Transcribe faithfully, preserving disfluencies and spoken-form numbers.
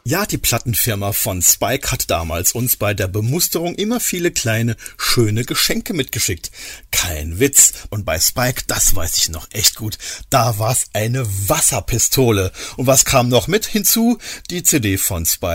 Ja, die Plattenfirma von Spike hat damals uns bei der Bemusterung immer viele kleine, schöne Geschenke mitgeschickt. Kein Witz. Und bei Spike, das weiß ich noch echt gut, da war's eine Wasserpistole. Und was kam noch mit hinzu? Die C D von Spike.